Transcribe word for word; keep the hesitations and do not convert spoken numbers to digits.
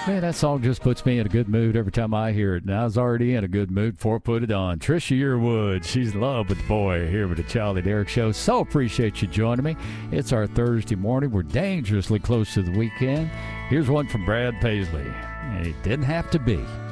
Man, that song just puts me in a good mood every time I hear it. And I was already in a good mood before I put it on. Trisha Yearwood, she's in love with the boy here with the Charlie Derrick Show. So appreciate you joining me. It's our Thursday morning. We're dangerously close to the weekend. Here's one from Brad Paisley. It didn't have to be.